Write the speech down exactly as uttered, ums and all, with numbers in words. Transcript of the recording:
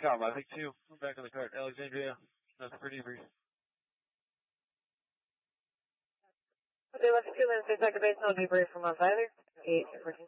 Calm, I think two. I'm back on the cart. Alexandria. That's pretty brief. Okay, let's two minutes. Take a base. I'll be brief from us either. eight fourteen.